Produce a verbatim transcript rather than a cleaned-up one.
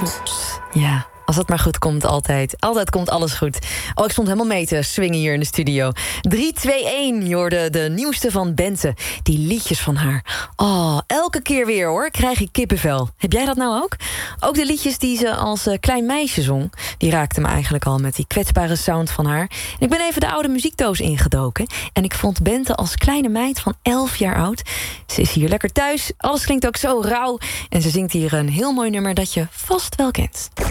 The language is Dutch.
goed. Ja, als het maar goed komt, altijd. Altijd komt alles goed. Oh, ik stond helemaal mee te swingen hier in de studio. drie, twee, één, je hoorde de nieuwste van Bente. Die liedjes van haar. Oh, elke keer weer hoor, krijg ik kippenvel. Heb jij dat nou ook? Ook de liedjes die ze als uh, klein meisje zong, die raakten me eigenlijk al met die kwetsbare sound van haar. En ik ben even de oude muziekdoos ingedoken. En ik vond Bente als kleine meid van elf jaar oud. Ze is hier lekker thuis. Alles klinkt ook zo rauw. En ze zingt hier een heel mooi nummer dat je vast wel kent.